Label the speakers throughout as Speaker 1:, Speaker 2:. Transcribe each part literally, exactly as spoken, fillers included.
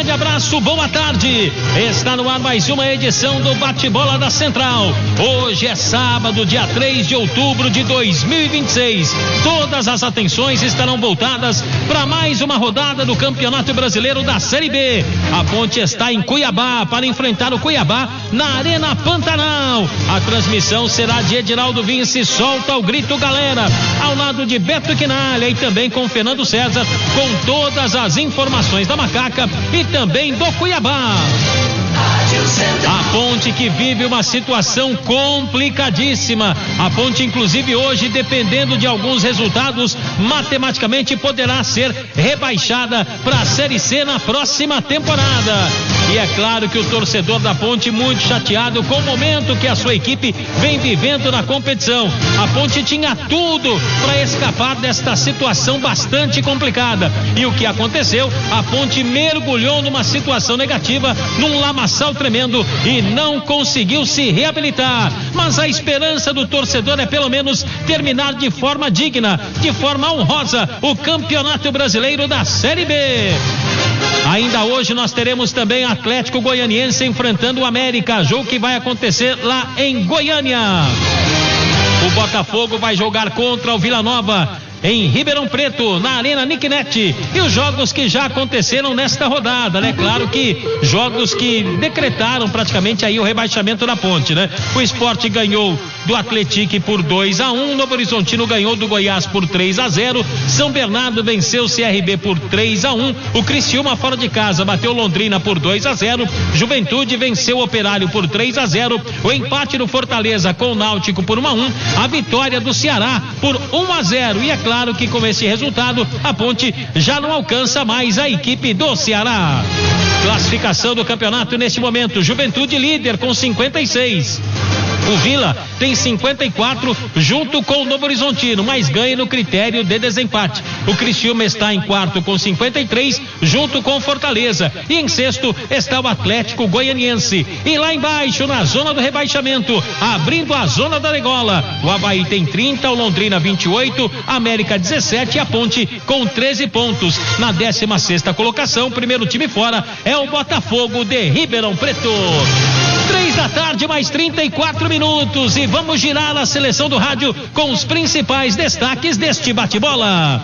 Speaker 1: grande abraço, boa tarde. Está no ar mais uma edição do Bate-Bola da Central. Hoje é sábado, dia três de outubro de dois mil e vinte e seis. Todas as atenções estarão voltadas para mais uma rodada do Campeonato Brasileiro da Série B. A Ponte está em Cuiabá para enfrentar o Cuiabá na Arena Pantanal. A transmissão será de Edinaldo Vinci, solta o grito galera, ao lado de Beto Quinalha e também com Fernando César, com todas as informações da Macaca e também do Cuiabá. A Ponte que vive uma situação complicadíssima. A Ponte, inclusive, hoje, dependendo de alguns resultados, matematicamente poderá ser rebaixada para a Série C na próxima temporada. E é claro que o torcedor da Ponte muito chateado com o momento que a sua equipe vem vivendo na competição. A Ponte tinha tudo para escapar desta situação bastante complicada. E o que aconteceu? A Ponte mergulhou numa situação negativa, num lamaçal tremendo e não conseguiu se reabilitar. Mas a esperança do torcedor é pelo menos terminar de forma digna, de forma honrosa, o Campeonato Brasileiro da Série B. Ainda hoje nós teremos também Atlético Goianiense enfrentando o América, jogo que vai acontecer lá em Goiânia. O Botafogo vai jogar contra o Vila Nova em Ribeirão Preto, na Arena Nicknet. E os jogos que já aconteceram nesta rodada, né? Claro que jogos que decretaram praticamente aí o rebaixamento da Ponte, né? O Sport ganhou do Atlético por dois a um, Novo Horizontino ganhou do Goiás por três a zero, São Bernardo venceu o C R B por três a um, o Criciúma fora de casa bateu Londrina por dois a zero, Juventude venceu o Operário por três a zero, o empate do Fortaleza com o Náutico por um a um, a vitória do Ceará por um a zero. E é claro que com esse resultado a Ponte já não alcança mais a equipe do Ceará. Classificação do campeonato neste momento: Juventude líder com cinquenta e seis. O Vila tem cinquenta e quatro junto com o Novo Horizontino, mas ganha no critério de desempate. O Criciúma está em quarto com cinquenta e três junto com o Fortaleza, e em sexto está o Atlético Goianiense. E lá embaixo, na zona do rebaixamento, abrindo a zona da degola, o Avaí tem trinta, o Londrina vinte e oito, a América dezessete e a Ponte com treze pontos. Na décima sexta colocação, primeiro time fora é o Botafogo de Ribeirão Preto. Três da tarde, mais trinta e quatro minutos, e vamos girar a seleção do rádio com os principais destaques deste bate-bola.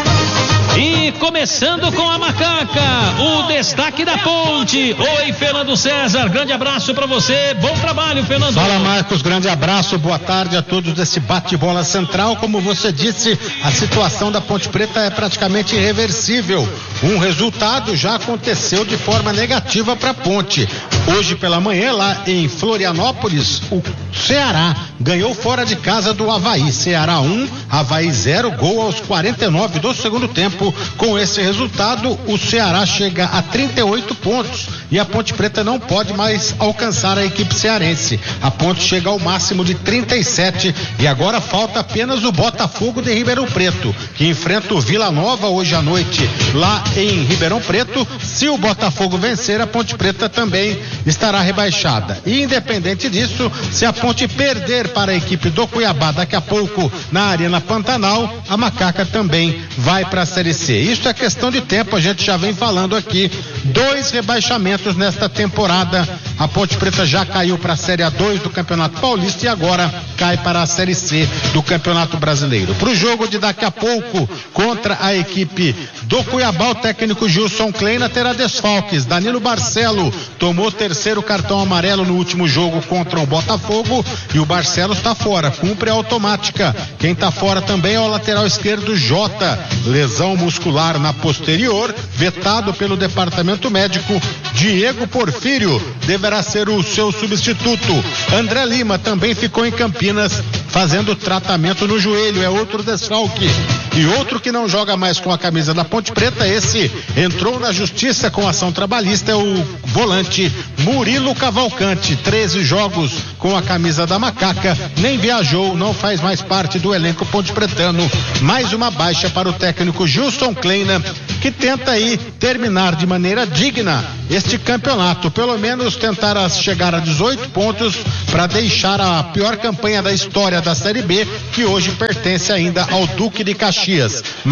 Speaker 1: E começando com a Macaca, o destaque da Ponte. Oi, Fernando César, grande abraço para você, bom trabalho, Fernando.
Speaker 2: Fala, Marcos, grande abraço, boa tarde a todos desse bate-bola central. Como você disse, a situação da Ponte Preta é praticamente irreversível. Um resultado já aconteceu de forma negativa para a Ponte. Hoje pela manhã, lá em Florianópolis, o Ceará ganhou fora de casa do Avaí. Ceará um, Avaí zero, gol aos quarenta e nove do segundo tempo. Com esse resultado, o Ceará chega a trinta e oito pontos e a Ponte Preta não pode mais alcançar a equipe cearense. A Ponte chega ao máximo de trinta e sete e agora falta apenas o Botafogo de Ribeirão Preto, que enfrenta o Vila Nova hoje à noite lá em Ribeirão Preto. Se o Botafogo vencer, a Ponte Preta também estará rebaixada. E independente disso, se a Ponte perder para a equipe do Cuiabá daqui a pouco na Arena Pantanal, a Macaca também vai para a Série C. Isso é questão de tempo, a gente já vem falando aqui. Dois rebaixamentos nesta temporada. A Ponte Preta já caiu para a Série A dois do Campeonato Paulista e agora cai para a Série C do Campeonato Brasileiro. Para o jogo de daqui a pouco contra a equipe do Cuiabá, o técnico Gilson Kleina terá desfalques. Danilo Barcelo tomou terceiro cartão amarelo no último jogo contra o Botafogo e o Barcelo está fora, cumpre a automática. Quem está fora também é o lateral esquerdo Jota, lesão muscular na posterior, vetado pelo departamento médico. Diego Porfírio deverá ser o seu substituto. André Lima também ficou em Campinas fazendo tratamento no joelho, é outro desfalque. E outro que não joga mais com a camisa da Ponte Preta, esse entrou na justiça com ação trabalhista, é o volante Murilo Cavalcante. treze jogos com a camisa da Macaca, nem viajou, não faz mais parte do elenco pontepretano. Mais uma baixa para o técnico Gilson Kleina, que tenta aí terminar de maneira digna este campeonato, pelo menos tentar chegar a dezoito pontos para deixar a pior campanha da história da Série B, que hoje pertence ainda ao Duque de Caxias. Mas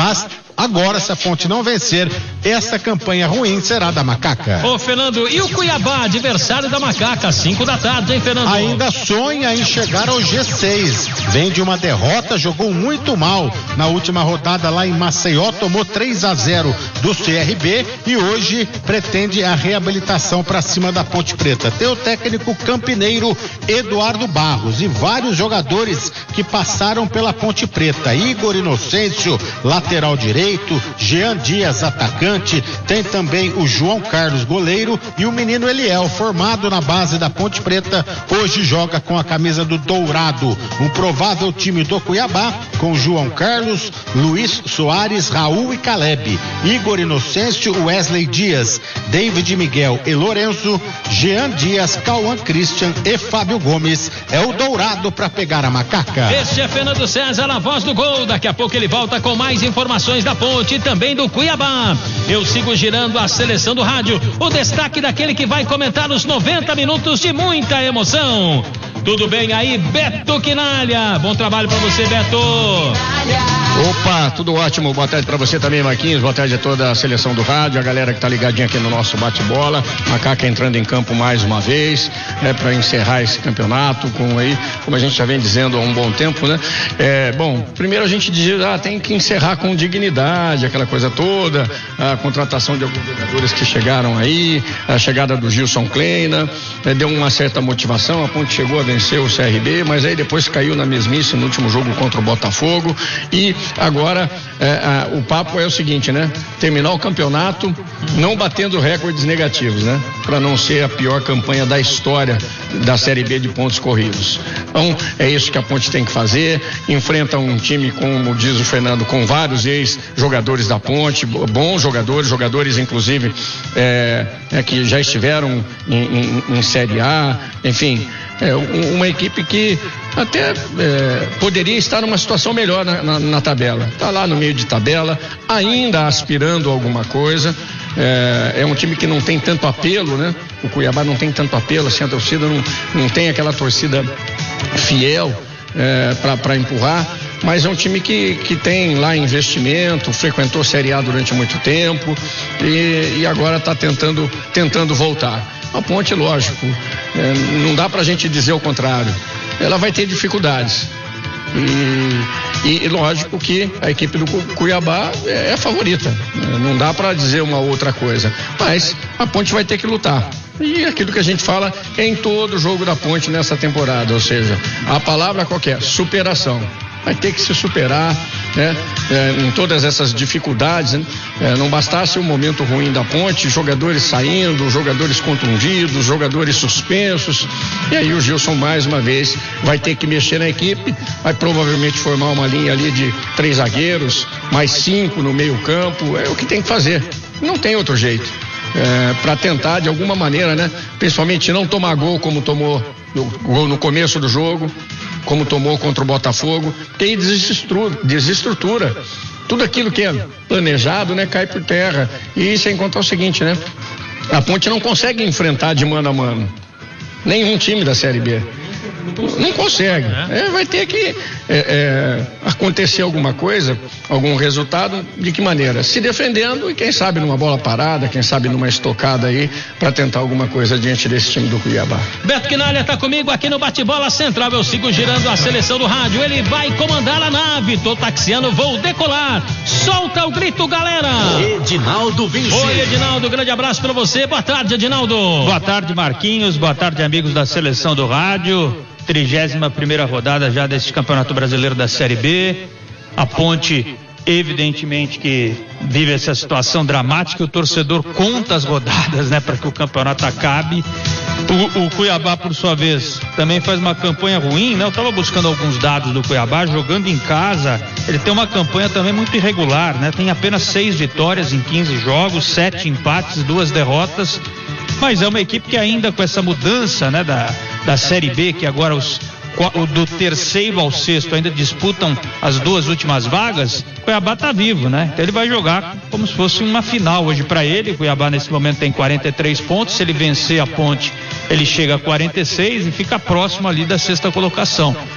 Speaker 2: Agora, se a Ponte não vencer, essa campanha ruim será da Macaca.
Speaker 1: Ô, Fernando, e o Cuiabá, adversário da Macaca, cinco da tarde, hein, Fernando?
Speaker 2: Ainda sonha em chegar ao G seis. Vem de uma derrota, jogou muito mal na última rodada lá em Maceió, tomou três a zero do C R B e hoje pretende a reabilitação para cima da Ponte Preta. Tem o técnico campineiro Eduardo Barros e vários jogadores que passaram pela Ponte Preta. Igor Inocêncio, lateral direito, Jean Dias, atacante, tem também o João Carlos, goleiro, e o menino Eliel, formado na base da Ponte Preta, hoje joga com a camisa do Dourado. Um provável time do Cuiabá com João Carlos, Luiz Soares, Raul e Caleb, Igor Inocêncio, Wesley Dias, David Miguel e Lourenço, Jean Dias, Cauã Christian e Fábio Gomes. É o Dourado para pegar a Macaca.
Speaker 1: Este é Fernando César, a voz do gol. Daqui a pouco ele volta com mais informações da Ponte e também do Cuiabá. Eu sigo girando a seleção do rádio. O destaque daquele que vai comentar os noventa minutos de muita emoção. Tudo bem aí, Beto Quinalha? Bom trabalho pra você, Beto.
Speaker 3: Opa, tudo ótimo. Boa tarde pra você também, Marquinhos. Boa tarde a toda a seleção do rádio, a galera que tá ligadinha aqui no nosso bate-bola. Macaca entrando em campo mais uma vez, né, pra encerrar esse campeonato, com aí, como a gente já vem dizendo há um bom tempo, né? É, bom, primeiro a gente diz, ah, tem que encerrar com dignidade, aquela coisa toda, a contratação de alguns jogadores que chegaram aí, a chegada do Gilson Kleina, né, deu uma certa motivação, a Ponte chegou a venceu o C R B, mas aí depois caiu na mesmice no último jogo contra o Botafogo e agora é, a, o papo é o seguinte, né? Terminar o campeonato não batendo recordes negativos, né? Para não ser a pior campanha da história da Série B de pontos corridos. Então é isso que a Ponte tem que fazer, enfrenta um time, como diz o Fernando, com vários ex-jogadores da Ponte, bons jogadores, jogadores inclusive é, é, que já estiveram em, em, em Série A, enfim, é uma equipe que até é, poderia estar numa situação melhor na, na, na tabela. Está lá no meio de tabela, ainda aspirando a alguma coisa. É, é um time que não tem tanto apelo, né? O Cuiabá não tem tanto apelo, assim, a torcida não, não tem aquela torcida fiel é, para empurrar. Mas é um time que, que tem lá investimento, frequentou Série A durante muito tempo e, e agora está tentando, tentando voltar. A Ponte, lógico, é, não dá pra gente dizer o contrário. Ela vai ter dificuldades. E, e, e lógico que a equipe do Cuiabá é, é favorita. Não dá pra dizer uma outra coisa. Mas a Ponte vai ter que lutar. E aquilo que a gente fala é em todo jogo da Ponte nessa temporada. Ou seja, a palavra qualquer, superação. Vai ter que se superar, né? É, em todas essas dificuldades, né? É, não bastasse o momento ruim da Ponte, jogadores saindo, jogadores contundidos, jogadores suspensos, e aí o Gilson mais uma vez vai ter que mexer na equipe, vai provavelmente formar uma linha ali de três zagueiros, mais cinco no meio campo, é o que tem que fazer, não tem outro jeito, é, para tentar de alguma maneira, né? Principalmente não tomar gol como tomou no, gol no começo do jogo, como tomou contra o Botafogo, que aí desestrutura, desestrutura tudo aquilo que é planejado, né, cai por terra. E sem contar o seguinte, né, a Ponte não consegue enfrentar de mano a mano nenhum time da Série B. Não consegue. É, vai ter que é, é, acontecer alguma coisa, algum resultado. De que maneira? Se defendendo e quem sabe numa bola parada, quem sabe numa estocada aí, para tentar alguma coisa diante desse time do Cuiabá.
Speaker 1: Beto Quinalha tá comigo aqui no Bate-Bola Central. Eu sigo girando a seleção do rádio. Ele vai comandar a nave. Tô taxiando, vou decolar. Solta o grito, galera.
Speaker 4: Edinaldo Vinci.
Speaker 1: Oi, Edinaldo, grande abraço pra você. Boa tarde, Edinaldo.
Speaker 5: Boa tarde, Marquinhos. Boa tarde, amigos da seleção do rádio. trigésima primeira rodada já desse Campeonato Brasileiro da Série B. A Ponte, evidentemente, que vive essa situação dramática. O torcedor conta as rodadas, né, para que o campeonato acabe. O, o Cuiabá, por sua vez, também faz uma campanha ruim, né? Eu estava buscando alguns dados do Cuiabá, jogando em casa. Ele tem uma campanha também muito irregular, né? Tem apenas seis vitórias em quinze jogos, sete empates, duas derrotas. Mas é uma equipe que ainda com essa mudança, né, da, da Série B, que agora os, do terceiro ao sexto ainda disputam as duas últimas vagas, o Cuiabá tá vivo, né? Então ele vai jogar como se fosse uma final hoje para ele. O Cuiabá nesse momento tem quarenta e três pontos, se ele vencer a Ponte, ele chega a quarenta e seis e fica próximo ali da sexta colocação.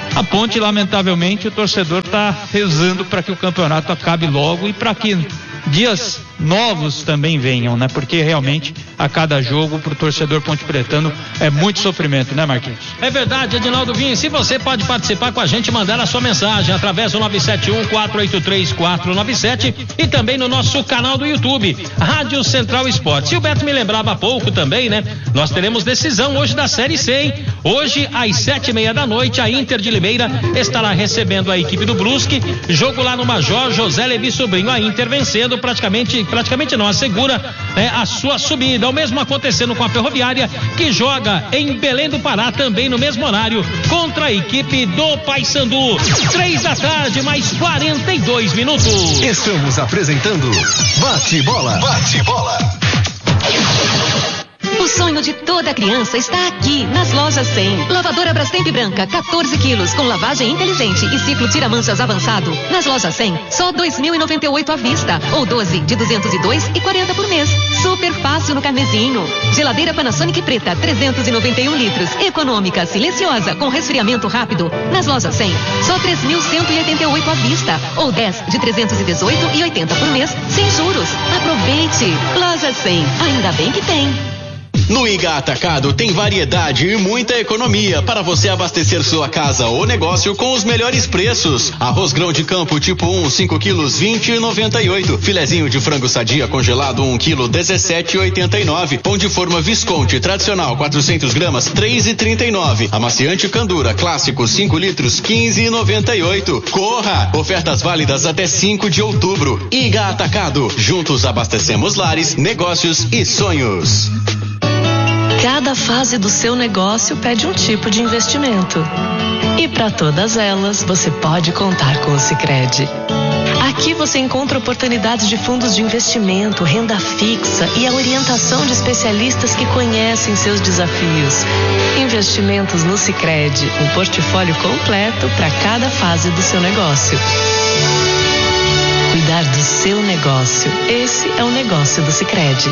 Speaker 5: A Ponte, lamentavelmente, o torcedor está rezando para que o campeonato acabe logo e para que dias novos também venham, né? Porque realmente a cada jogo pro torcedor pontepretano é muito sofrimento, né, Marquinhos?
Speaker 1: É verdade, Edinaldo Vinho. Se você pode participar com a gente, mandar a sua mensagem através do nove sete um, quatro oito três, quatro nove sete e também no nosso canal do YouTube, Rádio Central Esportes. E o Beto me lembrava há pouco também, né? Nós teremos decisão hoje da Série C, hein? Hoje, às sete e meia da noite, a Inter de Limeira estará recebendo a equipe do Brusque. Jogo lá no Major José Levi Sobrinho. A Inter vencendo praticamente, praticamente não, assegura é, a sua subida. O mesmo acontecendo com a Ferroviária, que joga em Belém do Pará, também no mesmo horário, contra a equipe do Paysandu. Três da tarde, mais quarenta e dois minutos.
Speaker 4: Estamos apresentando Bate-Bola. Bate-Bola.
Speaker 6: O sonho de toda criança está aqui, nas lojas cem. Lavadora Brastemp Branca, quatorze quilos, com lavagem inteligente e ciclo tira-manchas avançado. Nas lojas cem, só dois mil e noventa e oito à vista, ou doze de duzentos e dois e quarenta por mês. Super fácil no carnezinho. Geladeira Panasonic preta, trezentos e noventa e um litros, econômica, silenciosa, com resfriamento rápido. Nas lojas cem, só três mil cento e oitenta e oito à vista, ou dez de trezentos e dezoito e oitenta por mês, sem juros. Aproveite. Loja cem, ainda bem que tem.
Speaker 7: No Iga Atacado tem variedade e muita economia para você abastecer sua casa ou negócio com os melhores preços. Arroz grão de campo tipo um, cinco quilos, vinte e noventa e oito. Filezinho de frango sadia congelado, um quilo, dezessete e oitenta e nove. Pão de forma Visconti tradicional, quatrocentos gramas, três e trinta e nove. Amaciante Candura clássico, cinco litros, quinze e noventa e oito. Corra! Ofertas válidas até cinco de outubro. Iga Atacado. Juntos abastecemos lares, negócios e sonhos.
Speaker 8: Cada fase do seu negócio pede um tipo de investimento. E para todas elas, você pode contar com o Sicredi. Aqui você encontra oportunidades de fundos de investimento, renda fixa e a orientação de especialistas que conhecem seus desafios. Investimentos no Sicredi, um portfólio completo para cada fase do seu negócio. Cuidar do seu negócio, esse é o negócio do Sicredi.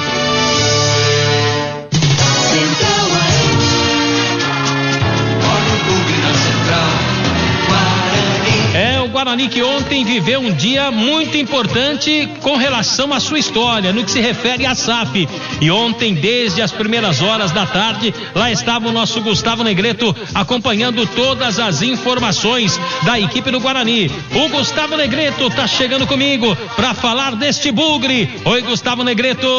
Speaker 1: É o Guarani que ontem viveu um dia muito importante com relação à sua história, no que se refere à S A F. E ontem, desde as primeiras horas da tarde, lá estava o nosso Gustavo Negreto acompanhando todas as informações da equipe do Guarani. O Gustavo Negreto tá chegando comigo para falar deste bugre. Oi, Gustavo Negreto.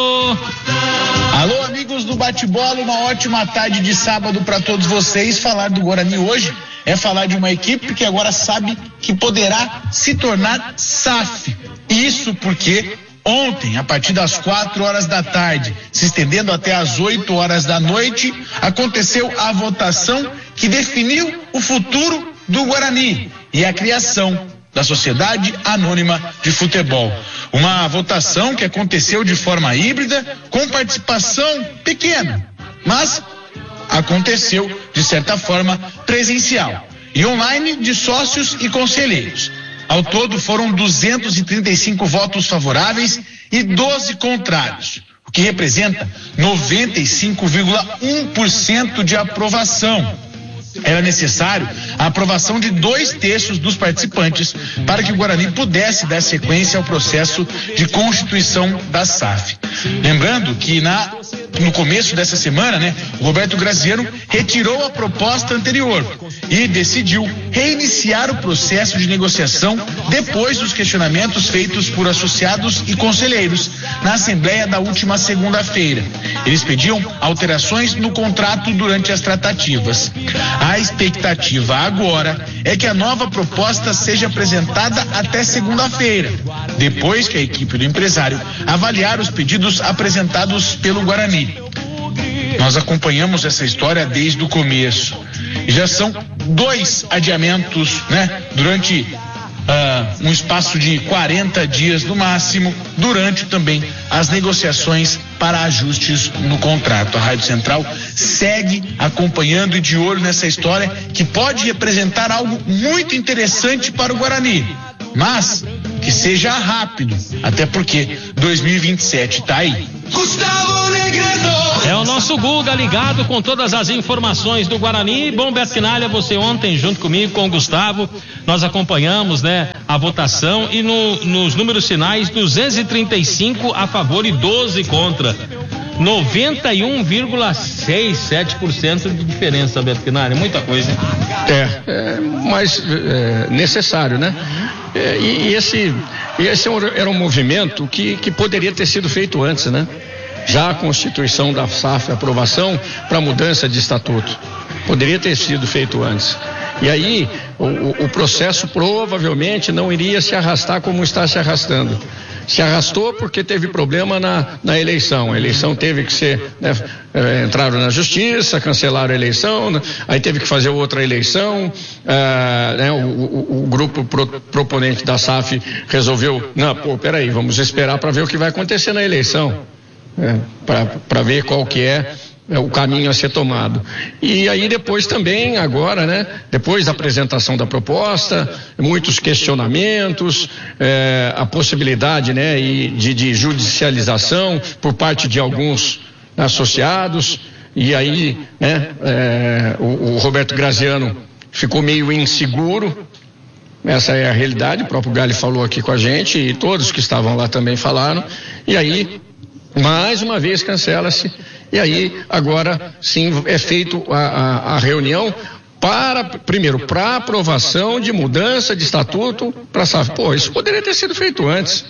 Speaker 9: Alô, amigos do Bate-Bola, uma ótima tarde de sábado para todos vocês. Falar do Guarani hoje é falar de uma equipe que agora sabe que poderá se tornar S A F. Isso porque ontem, a partir das quatro horas da tarde, se estendendo até as oito horas da noite, aconteceu a votação que definiu o futuro do Guarani e a criação da Sociedade Anônima de Futebol. Uma votação que aconteceu de forma híbrida, com participação pequena, mas aconteceu, de certa forma, presencial e online de sócios e conselheiros. Ao todo foram duzentos e trinta e cinco votos favoráveis e doze contrários, o que representa noventa e cinco vírgula um por cento de aprovação. Era necessário a aprovação de dois terços dos participantes para que o Guarani pudesse dar sequência ao processo de constituição da S A F. Lembrando que na, no começo dessa semana, né, o Roberto Graziano retirou a proposta anterior e decidiu reiniciar o processo de negociação depois dos questionamentos feitos por associados e conselheiros na Assembleia da última segunda-feira. Eles pediam alterações no contrato durante as tratativas. A expectativa agora é que a nova proposta seja apresentada até segunda-feira, depois que a equipe do empresário avaliar os pedidos apresentados pelo Guarani. Nós acompanhamos essa história desde o começo. E já são dois adiamentos, né, durante uh, um espaço de quarenta dias no máximo, durante também as negociações para ajustes no contrato. A Rádio Central segue acompanhando e de olho nessa história que pode representar algo muito interessante para o Guarani, mas que seja rápido, até porque dois mil e vinte e sete está aí.
Speaker 1: É o nosso nosso Guga ligado com todas as informações do Guarani. Bom, Beto Quinalha, você ontem junto comigo, com o Gustavo, nós acompanhamos, né, a votação e no, nos números finais, duzentos e trinta e cinco a favor e doze contra. noventa e um vírgula sessenta e sete por cento de diferença, Beto Quinalha, muita coisa.
Speaker 3: É, é mas é, necessário, né? É, e, e esse, esse era um movimento que, que poderia ter sido feito antes, né? Já a constituição da S A F, a aprovação para mudança de estatuto, poderia ter sido feito antes. E aí o, o processo provavelmente não iria se arrastar como está se arrastando. Se arrastou porque teve problema na, na eleição. A eleição teve que ser, né, é, entraram na justiça, cancelaram a eleição, né, aí teve que fazer outra eleição. É, né, o, o, o grupo pro, proponente da S A F resolveu, não, pô, peraí, vamos esperar para ver o que vai acontecer na eleição, é, para ver qual que é É o caminho a ser tomado. E aí depois também, agora, né, depois da apresentação da proposta, muitos questionamentos, é, a possibilidade, né, e de, de judicialização por parte de alguns associados, e aí, né, é, o, o Roberto Graziano ficou meio inseguro. Essa é a realidade, o próprio Gali falou aqui com a gente, e todos que estavam lá também falaram, e aí, mais uma vez cancela-se. E aí, agora sim, é feito a, a, a reunião para, primeiro, para aprovação de mudança de estatuto para a S A F. Pô, isso poderia ter sido feito antes.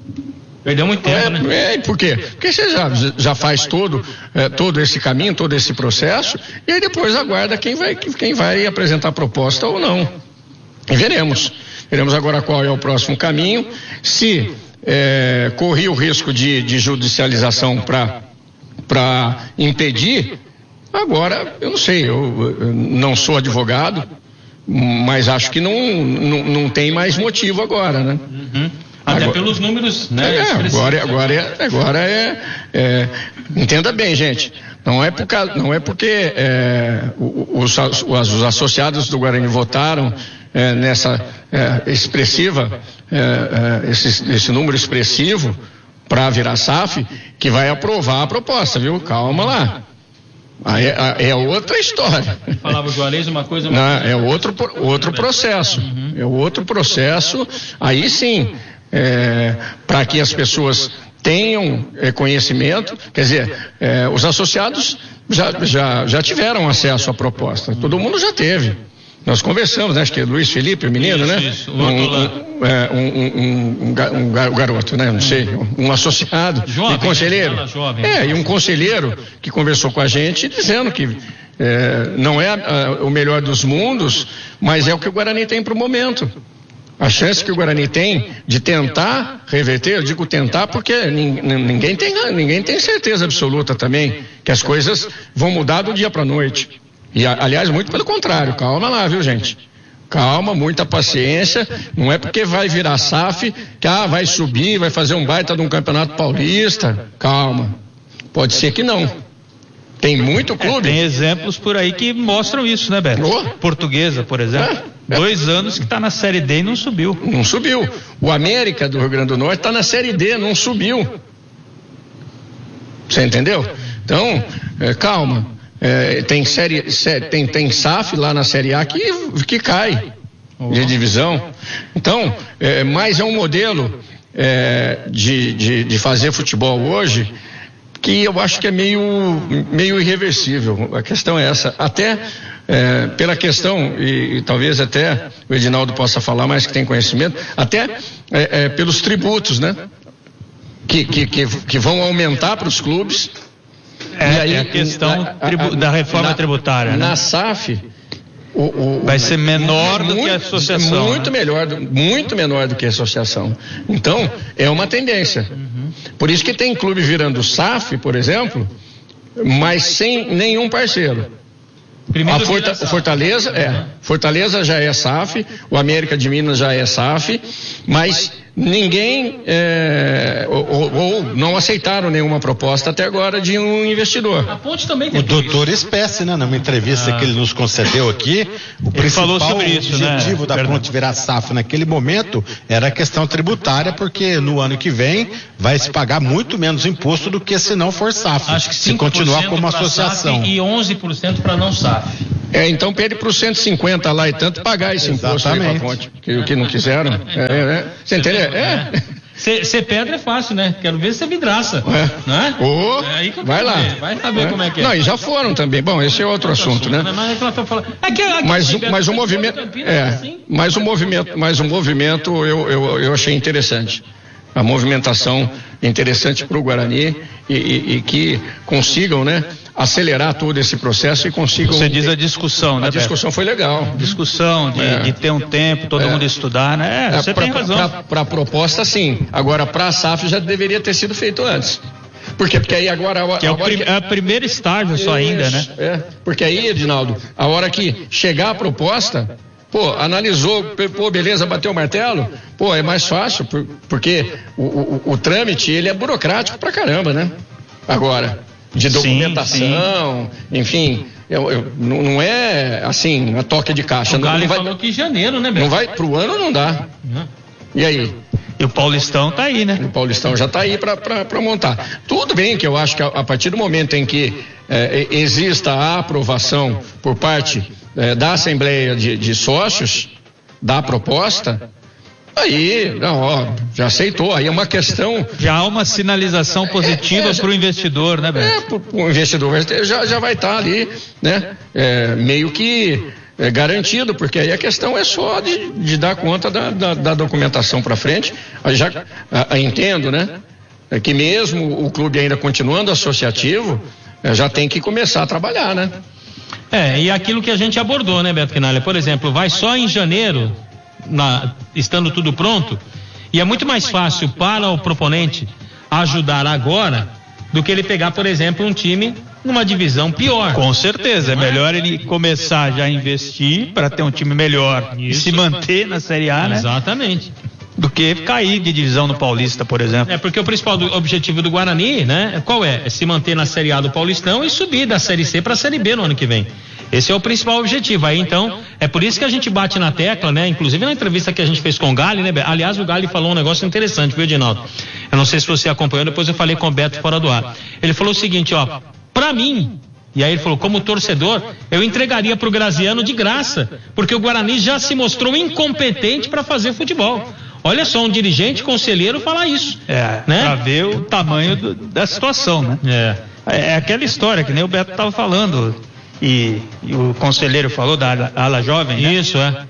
Speaker 1: Perdeu muito tempo,
Speaker 3: é,
Speaker 1: né?
Speaker 3: É, por quê? Porque você já, já faz todo, é, todo esse caminho, todo esse processo, e aí depois aguarda quem vai, quem vai apresentar a proposta ou não. E veremos. Veremos agora qual é o próximo caminho. Se é, corria o risco de, de judicialização para para impedir, agora, eu não sei, eu, eu não sou advogado, mas acho que não, não, não tem mais motivo agora, né?
Speaker 1: Uhum. Até agora, pelos números, né?
Speaker 3: É, agora, agora, é, agora é, é, entenda bem, gente, não é, por causa, não é porque é, os, os, os associados do Guarani votaram é, nessa é, expressiva, é, é, esse, esse número expressivo para virar S A F, que vai aprovar a proposta, viu? Calma lá. Aí é, é outra história.
Speaker 1: Falava o Juarez uma coisa... Uma
Speaker 3: Não,
Speaker 1: coisa
Speaker 3: é outro, outro processo. Uhum. É outro processo. Aí sim, é, para que as pessoas tenham é, conhecimento, quer dizer, é, os associados já, já, já tiveram acesso à proposta. Todo mundo já teve. Nós conversamos, né? Acho que é Luiz Felipe, o menino, isso, né? Isso, o um, um, é, um, um, um, um garoto, né? Não sei, um associado, jovem, um conselheiro. Né? Jovem, é, e um conselheiro que conversou com a gente dizendo que é, não é a, o melhor dos mundos, mas é o que o Guarani tem para o momento. A chance que o Guarani tem de tentar reverter, eu digo tentar porque ninguém tem, ninguém tem certeza absoluta também que as coisas vão mudar do dia para a noite. E, aliás, muito pelo contrário, calma lá, viu, gente? Calma, muita paciência, não é porque vai virar S A F que ah, vai subir, vai fazer um baita de um campeonato paulista. Calma, pode ser que não. Tem muito clube.
Speaker 5: É, tem exemplos por aí que mostram isso, né, Beto? Oh. Portuguesa, por exemplo. É, é. Dois anos que está na Série D e não subiu.
Speaker 3: Não subiu. O América do Rio Grande do Norte está na Série D, não subiu. Você entendeu? Então, é, calma. É, tem, série, série, tem, tem S A F lá na Série A que, que cai de divisão. Então, é, mas é um modelo é, de, de, de fazer futebol hoje que eu acho que é meio, meio irreversível. A questão é essa. Até é, pela questão, e, e talvez até o Edinaldo possa falar mais que tem conhecimento, até é, é, pelos tributos, né? Que, que, que, que vão aumentar para os clubes.
Speaker 5: É, e aí, é a questão a, a, a, da reforma na, tributária, né?
Speaker 3: Na S A F o, o,
Speaker 5: vai ser menor muito, do que a associação.
Speaker 3: Muito né? melhor, muito menor do que a associação. Então, é uma tendência. Uhum. Por isso que tem clube virando S A F, por exemplo, mas sem nenhum parceiro. A Forta, Fortaleza, é, Fortaleza já é S A F, o América de Minas já é S A F, mas ninguém é, ou, ou, ou não aceitaram nenhuma proposta até agora de um investidor.
Speaker 1: A Ponte também tem.
Speaker 2: O doutor Espécie, né, numa entrevista ah. que ele nos concedeu aqui, o ele principal isso, objetivo né? da Verdade. Ponte virar S A F naquele momento era a questão tributária, porque no ano que vem vai se pagar muito menos imposto do que se não for S A F.
Speaker 1: Acho que
Speaker 2: se continuar como associação.
Speaker 1: S A F e onze por cento para não S A F.
Speaker 3: É, então pede para os cento e cinquenta lá e tanto pagar esse imposto aí pra Ponte, que, que não quiseram. É, é, você entendeu? É.
Speaker 1: Ser pedra é fácil, né? Quero ver se é vidraça.
Speaker 3: É.
Speaker 1: Né?
Speaker 3: Oh,
Speaker 1: é aí que eu
Speaker 3: vai lá.
Speaker 1: Ver. Vai saber é. como é que é.
Speaker 3: Não, e já foram também. Bom, esse é outro, outro assunto, assunto, né?
Speaker 1: Mas, é que falando... aqui, aqui
Speaker 3: mas, o, mas o movimento. É, assim. mas o movimento, mas o movimento eu, eu, eu achei interessante. A movimentação interessante para o Guarani e, e, e que consigam, né? Acelerar todo esse processo e consigam...
Speaker 5: Você diz a discussão, né?
Speaker 3: A discussão foi legal.
Speaker 5: Discussão de, é. de ter um tempo, todo é. mundo estudar, né? É, você
Speaker 3: pra,
Speaker 5: tem razão.
Speaker 3: Para a proposta, sim. Agora, para a S A F já deveria ter sido feito antes. Por quê? Porque aí agora...
Speaker 5: Que é, o
Speaker 3: agora
Speaker 5: prim,
Speaker 3: que...
Speaker 5: é o primeiro estágio só ainda, né?
Speaker 3: É, porque aí, Edinaldo, a hora que chegar a proposta... Pô, analisou, pô, beleza, bateu o martelo, pô, é mais fácil, por, porque o, o, o trâmite, ele é burocrático pra caramba, né? Agora, de documentação, sim, sim. enfim, eu, eu, não é assim, a toque de caixa.
Speaker 1: O
Speaker 3: não,
Speaker 1: Galo
Speaker 3: não vai,
Speaker 1: falou que em janeiro, né, Beto?
Speaker 3: Não vai, pro ano não dá. Uhum. E aí?
Speaker 5: E o Paulistão tá aí, né?
Speaker 3: O Paulistão já tá aí pra, pra, pra montar. Tudo bem que eu acho que a, a partir do momento em que é, exista a aprovação por parte é, da Assembleia de, de Sócios, da proposta, aí, não, ó, já aceitou, aí é uma questão...
Speaker 5: Já há uma sinalização positiva é, é, para o investidor, né, Beto?
Speaker 3: É, o investidor já, já vai estar tá ali, né, é, meio que é, garantido, porque aí a questão é só de, de dar conta da, da, da documentação para frente. Eu já a, a entendo, né, é que mesmo o clube ainda continuando associativo, é, já tem que começar a trabalhar, né?
Speaker 1: É, e aquilo que a gente abordou, né, Beto Quinalha? Por exemplo, vai só em janeiro... Na, estando tudo pronto, e é muito mais fácil para o proponente ajudar agora do que ele pegar, por exemplo, um time numa divisão pior.
Speaker 5: Com certeza, é melhor ele começar já a investir para ter um time melhor e se manter na Série A, né?
Speaker 1: Exatamente.
Speaker 5: Do que cair de divisão no Paulista, por exemplo.
Speaker 1: É, porque o principal do, objetivo do Guarani, né? Qual é? É se manter na Série A do Paulistão e subir da Série C para a Série B no ano que vem. Esse é o principal objetivo. Aí então, é por isso que a gente bate na tecla, né? Inclusive na entrevista que a gente fez com o Gali, né? Aliás, o Gali falou um negócio interessante, viu, Edinaldo? Eu não sei se você acompanhou, depois eu falei com o Beto fora do ar. Ele falou o seguinte, ó, pra mim, e aí ele falou, como torcedor, eu entregaria pro Graziano de graça, porque o Guarani já se mostrou incompetente para fazer futebol. Olha só, um dirigente, conselheiro falar isso.
Speaker 5: É, né? Pra ver o tamanho do, da situação, né?
Speaker 1: É.
Speaker 5: É aquela história que nem o Beto estava falando. E, e o conselheiro falou da ala, ala jovem, né?
Speaker 1: Isso, é.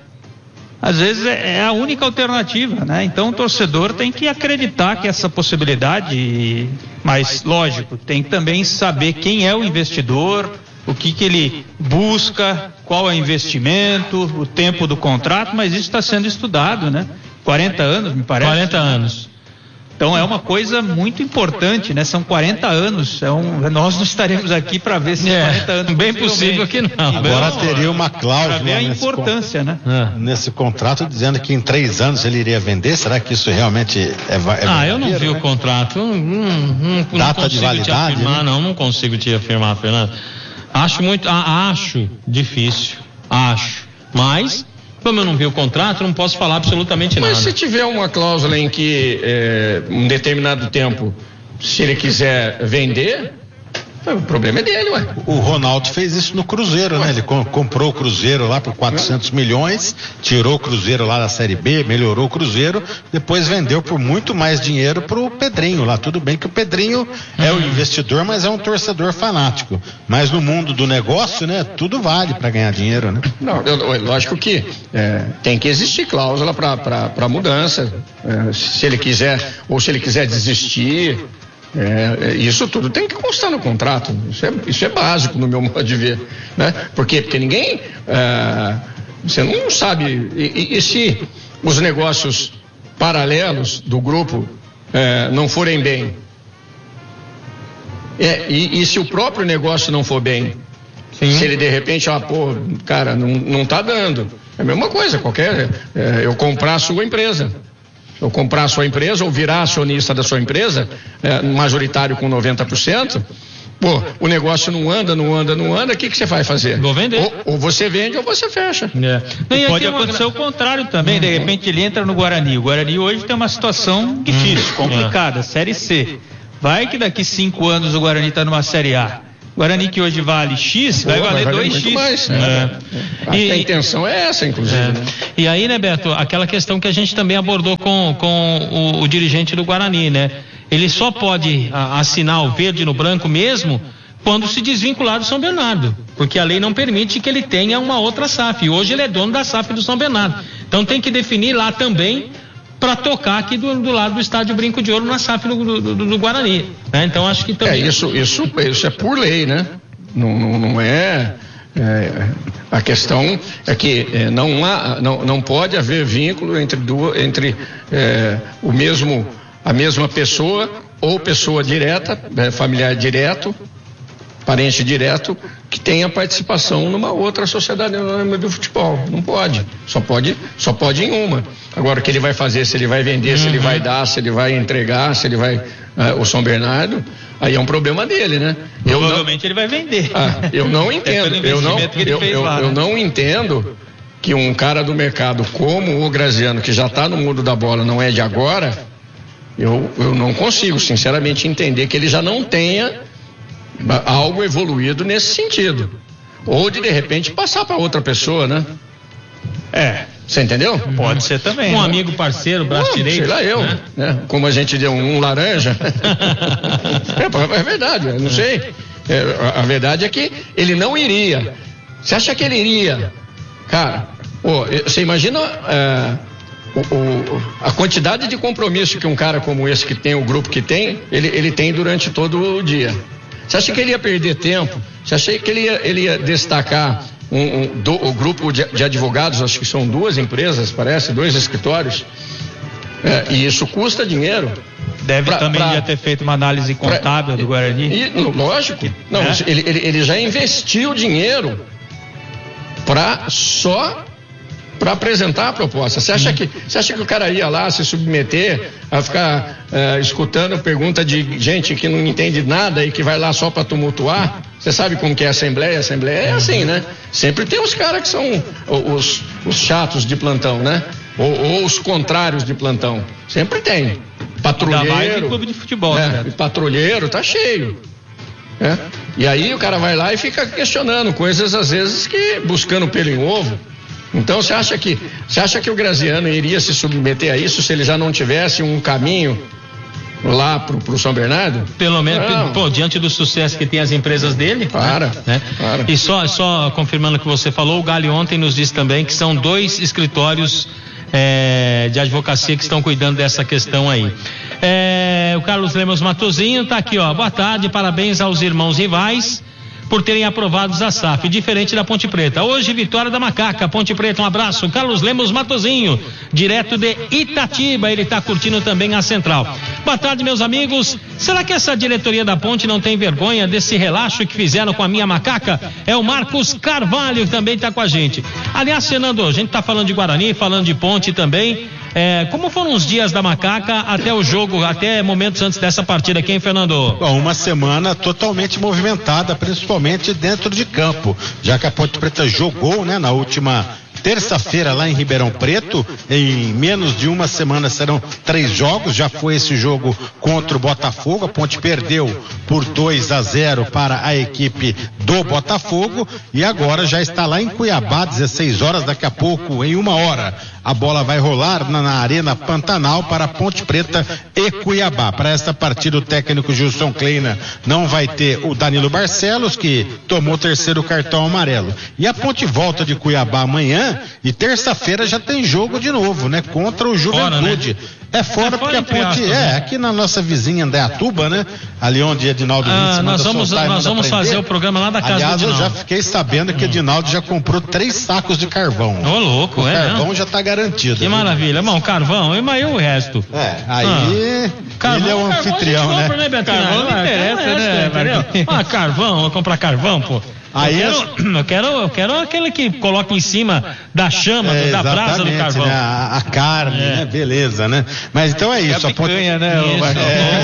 Speaker 5: Às vezes é, é a única alternativa, né? Então o torcedor tem que acreditar que essa possibilidade, mas lógico, tem que também saber quem é o investidor, o que que ele busca, qual é o investimento, o tempo do contrato, mas isso está sendo estudado, né? quarenta anos, me parece.
Speaker 1: quarenta anos.
Speaker 5: Então é uma coisa muito importante, né? São quarenta anos. É um, nós não estaremos aqui para ver se
Speaker 1: é,
Speaker 5: quarenta anos.
Speaker 1: Bem possível que não.
Speaker 2: Agora teria uma cláusula.
Speaker 5: Para ver a importância,
Speaker 2: nesse,
Speaker 5: né?
Speaker 2: É. Nesse contrato dizendo que em três anos ele iria vender. Será que isso realmente é, é
Speaker 1: Ah, eu não vi, né, o contrato. Não, não, não
Speaker 2: Data de validade?
Speaker 1: Afirmar,
Speaker 2: né?
Speaker 1: Não, não consigo te afirmar, Fernando. Acho muito, ah, acho difícil. Acho. Mas como eu não vi o contrato, não posso falar absolutamente nada.
Speaker 3: Mas se tiver uma cláusula em que é, um determinado tempo, se ele quiser vender, o problema é dele, ué.
Speaker 2: O Ronaldo fez isso no Cruzeiro, né? Ele com, comprou o Cruzeiro lá por quatrocentos milhões, tirou o Cruzeiro lá da Série B, melhorou o Cruzeiro, depois vendeu por muito mais dinheiro pro Pedrinho lá. Tudo bem que o Pedrinho é o investidor, mas é um torcedor fanático. Mas no mundo do negócio, né? Tudo vale para ganhar dinheiro, né?
Speaker 3: Não, eu, lógico que é, tem que existir cláusula para mudança. É, se ele quiser, ou se ele quiser desistir. É, isso tudo tem que constar no contrato. Isso é, isso é básico no meu modo de ver, né? Por quê? Porque ninguém é, você não sabe e, e, e se os negócios paralelos do grupo é, não forem bem é, e, e se o próprio negócio não for bem, sim, se ele de repente, ah, pô, cara, não, não tá dando, é a mesma coisa, qualquer é, eu comprar a sua empresa. ou comprar a sua empresa, ou virar acionista da sua empresa, é, majoritário com noventa por cento, pô, o negócio não anda, não anda, não anda, o que, que você vai fazer?
Speaker 5: Vou vender.
Speaker 3: Ou, ou você vende ou você fecha.
Speaker 5: É. E pode acontecer uma... o contrário também, uhum. De repente ele entra no Guarani. O Guarani hoje tem uma situação difícil, uhum. complicada, é. Série C. Vai que daqui cinco anos o Guarani está numa Série A. Guarani que hoje vale X, vai, Pô, vai valer dois X.
Speaker 3: Mais, né? É. E, a intenção é essa, inclusive. É. Né?
Speaker 1: E aí, né, Beto, aquela questão que a gente também abordou com, com o, o dirigente do Guarani, né? Ele só pode a, assinar o verde no branco mesmo quando se desvincular do São Bernardo, porque a lei não permite que ele tenha uma outra S A F. E hoje ele é dono da S A F do São Bernardo. Então tem que definir lá também para tocar aqui do, do lado do estádio Brinco de Ouro na S A F do, do, do, do Guarani, né? Então acho que também...
Speaker 3: É, isso, isso, isso é por lei, né? Não, não, não é, é... A questão é que é, não, há, não, não pode haver vínculo entre, duas, entre é, o mesmo, a mesma pessoa ou pessoa direta, é, familiar direto, parente direto, que tenha participação numa outra sociedade anônima do futebol. Não pode. Só pode, só pode em uma. Agora, o que ele vai fazer, se ele vai vender, uhum. se ele vai dar, se ele vai entregar, se ele vai... Uh, o São Bernardo, aí é um problema dele, né?
Speaker 5: Eu Provavelmente não, ele vai vender.
Speaker 3: Ah, eu não entendo. eu não, eu, eu, lá, eu né? não entendo que um cara do mercado como o Graziano, que já está no mundo da bola, não é de agora, eu, eu não consigo, sinceramente, entender que ele já não tenha algo evoluído nesse sentido, ou de de repente passar para outra pessoa, né? É, você entendeu?
Speaker 5: Pode ser também.
Speaker 1: Um né? amigo, parceiro, braço oh, direito.
Speaker 3: Sei lá eu, né? né? Como a gente deu um, um laranja. é, é verdade, eu não sei. É, a, a verdade é que ele não iria. Você acha que ele iria? Cara, oh, você imagina é, o, o, a quantidade de compromisso que um cara como esse que tem o grupo que tem, ele, ele tem durante todo o dia. Você acha que ele ia perder tempo? Você acha que ele ia, ele ia destacar um, um, do, o grupo de, de advogados, acho que são duas empresas, parece, dois escritórios, é, e isso custa dinheiro.
Speaker 5: Deve pra, também pra, já ter feito uma análise contábil pra, do Guarani.
Speaker 3: E, lógico, não, é? ele, ele, ele já investiu dinheiro para só... para apresentar a proposta. Você acha, que, você acha que o cara ia lá se submeter a ficar uh, escutando pergunta de gente que não entende nada e que vai lá só para tumultuar? Você sabe como que é a Assembleia? A Assembleia é assim, né? Sempre tem os caras que são os, os chatos de plantão, né? Ou, ou os contrários de plantão. Sempre tem. Patrulheiro.
Speaker 5: Ainda mais em clube de futebol,
Speaker 3: né?
Speaker 5: Né?
Speaker 3: Patrulheiro, tá cheio. É? E aí o cara vai lá e fica questionando coisas, às vezes, que buscando pelo em ovo. Então você acha que você acha que o Graziano iria se submeter a isso se ele já não tivesse um caminho lá pro, pro São Bernardo?
Speaker 1: Pelo menos, pô, diante do sucesso que tem as empresas dele.
Speaker 3: Para,
Speaker 1: né?
Speaker 3: para.
Speaker 1: E só, só confirmando o que você falou, o Gali ontem nos disse também que são dois escritórios é, de advocacia que estão cuidando dessa questão aí. É, o Carlos Lemos Matozinho tá aqui, ó. Boa tarde, parabéns aos irmãos rivais por terem aprovado a S A F, diferente da Ponte Preta. Hoje, vitória da Macaca, Ponte Preta, um abraço. Carlos Lemos Matozinho, direto de Itatiba, ele está curtindo também a Central. Boa tarde, meus amigos. Será que essa diretoria da Ponte não tem vergonha desse relaxo que fizeram com a minha Macaca? É o Marcos Carvalho que também está com a gente. Aliás, Fernando, a gente está falando de Guarani, falando de Ponte também. É, como foram os dias da Macaca até o jogo, até momentos antes dessa partida aqui, hein, Fernando?
Speaker 2: Bom, uma semana totalmente movimentada, principalmente dentro de campo, já que a Ponte Preta jogou, né, na última terça-feira lá em Ribeirão Preto. Em menos de uma semana serão três jogos. Já foi esse jogo contra o Botafogo. A Ponte perdeu por dois a zero para a equipe do Botafogo e agora já está lá em Cuiabá, dezesseis horas, daqui a pouco, em uma hora. A bola vai rolar na, na Arena Pantanal para Ponte Preta e Cuiabá. Para essa partida, o técnico Gilson Kleina não vai ter o Danilo Barcelos, que tomou o terceiro cartão amarelo. E a Ponte volta de Cuiabá amanhã e terça-feira já tem jogo de novo, né? Contra o Juventude. Fora, né? É fora, é porque a Ponte aspas, é né? aqui na nossa vizinha Indaiatuba, né? Ali onde Edinaldo
Speaker 1: ah, nós vamos nós vamos fazer o programa lá da casa
Speaker 2: Aliás,
Speaker 1: do Edinaldo.
Speaker 2: Eu já fiquei sabendo que hum. Edinaldo já comprou três sacos de carvão.
Speaker 1: Ô, louco,
Speaker 2: o
Speaker 1: é?
Speaker 2: carvão
Speaker 1: mesmo?
Speaker 2: já está garantido.
Speaker 1: Que
Speaker 2: viu?
Speaker 1: Maravilha, bom, carvão, mas e o resto?
Speaker 2: É, aí ah. ele é o anfitrião, né?
Speaker 1: Compra, né, Betinho? Carvão não interessa, né? Ah, carvão, vou comprar carvão, pô.
Speaker 2: Aí
Speaker 1: eu, quero, eu, quero, eu quero aquele que coloca em cima da chama, é, da brasa do carvão.
Speaker 2: Né? A, a carne, é. né? Beleza, né? Mas então é isso.
Speaker 5: É a picanha, né?
Speaker 2: Isso,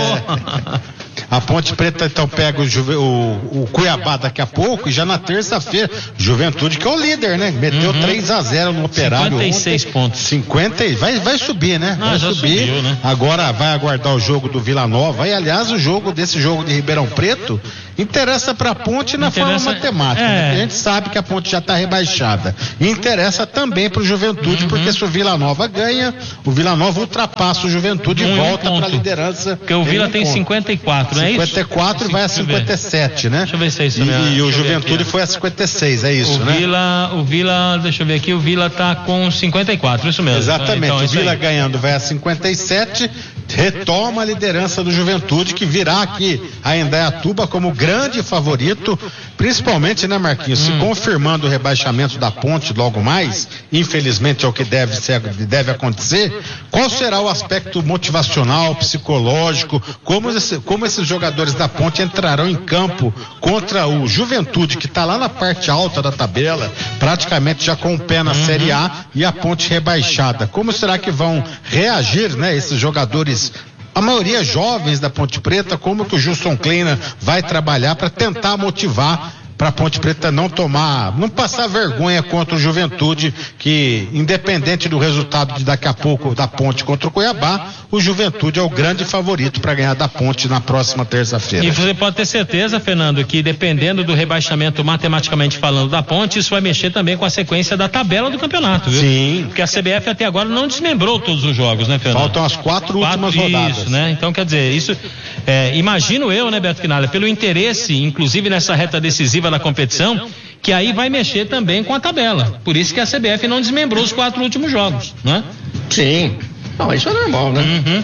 Speaker 2: é... A Ponte Preta então pega o, Juve, o, o Cuiabá daqui a pouco e já na terça-feira, Juventude que é o líder, né? Meteu uhum. três a zero no Operário.
Speaker 1: cinquenta e seis
Speaker 2: ontem.
Speaker 1: pontos.
Speaker 2: cinquenta vai, vai subir, né?
Speaker 1: Ah,
Speaker 2: vai subir.
Speaker 1: Subiu, né?
Speaker 2: Agora vai aguardar o jogo do Vila Nova. E aliás, o jogo desse jogo de Ribeirão Preto interessa pra Ponte na interessa, forma matemática. É. Né? A gente sabe que a Ponte já está rebaixada. E interessa também pro Juventude, uhum. porque se o Vila Nova ganha, o Vila Nova ultrapassa o Juventude um e volta um pra liderança.
Speaker 1: Porque o Vila tem, tem cinquenta e quatro, não é isso?
Speaker 2: cinquenta e quatro e vai a cinquenta e sete, né?
Speaker 1: Deixa eu ver se é isso mesmo.
Speaker 2: E, e o Juventude foi a cinquenta e seis, é isso,
Speaker 1: o
Speaker 2: né?
Speaker 1: Vila, o Vila, deixa eu ver aqui, o Vila tá com cinquenta e quatro, isso mesmo.
Speaker 2: Exatamente,
Speaker 1: então,
Speaker 2: o Vila ganhando vai a cinquenta e sete, retoma a liderança do Juventude, que virá aqui a Indaiatuba como grande favorito, principalmente, né, Marquinhos? Hum. Se confirmando o rebaixamento da Ponte logo mais, infelizmente é o que deve, ser, deve acontecer, qual será o aspecto motivacional, psicológico, como, esse, como esses jogadores da Ponte entrarão em campo contra o Juventude, que está lá na parte alta da tabela, praticamente já com o pé na uhum. Série A, e a Ponte rebaixada. Como será que vão reagir, né, esses jogadores, a maioria jovens da Ponte Preta, como que o Gilson Kleina vai trabalhar para tentar motivar para a Ponte Preta não tomar, não passar vergonha contra o Juventude, que independente do resultado de daqui a pouco da Ponte contra o Cuiabá, o Juventude é o grande favorito para ganhar da Ponte na próxima terça-feira.
Speaker 1: E você pode ter certeza, Fernando, que dependendo do rebaixamento matematicamente falando da Ponte, isso vai mexer também com a sequência da tabela do campeonato, viu?
Speaker 2: Sim.
Speaker 1: Porque a C B F até agora não desmembrou todos os jogos, né, Fernando?
Speaker 2: Faltam as quatro, quatro últimas rodadas.
Speaker 1: Isso, né? Então, quer dizer, isso, é, imagino eu, né, Beto Quinalha, pelo interesse, inclusive nessa reta decisiva da competição, que aí vai mexer também com a tabela. Por isso que a C B F não desmembrou os quatro últimos jogos, né?
Speaker 3: Sim. Não, isso é normal, né?
Speaker 1: Uhum.